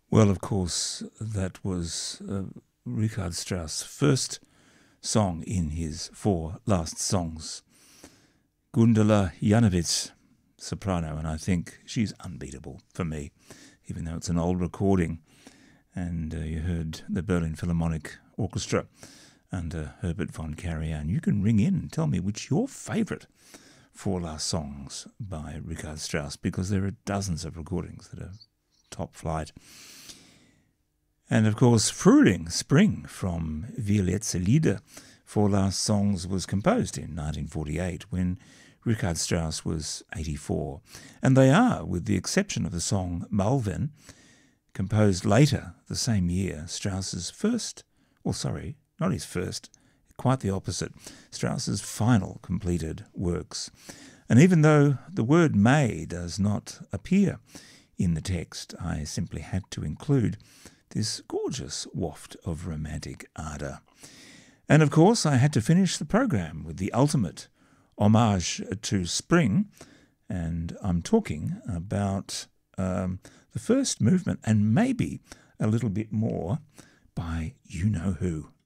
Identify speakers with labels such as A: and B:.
A: Well, of course, that was Richard Strauss' first song in his 4 last songs. Gundula Janowitz, soprano, and I think she's unbeatable for me, even though it's an old recording. And you heard the Berlin Philharmonic Orchestra under Herbert von Karajan. You can ring in and tell me which your favourite 4 last songs by Richard Strauss, because there are dozens of recordings that are top flight. And of course, Frühling, Spring, from Wir letzte Lieder, 4 last songs, was composed in 1948 when Richard Strauss was 84. And they are, with the exception of the song Malven, composed later the same year, Strauss's first, not his first, quite the opposite, Strauss's final completed works. And even though the word May does not appear in the text, I simply had to include this gorgeous waft of romantic ardour. And of course, I had to finish the program with the ultimate homage to spring, and I'm talking about the first movement and maybe a little bit more by you know who.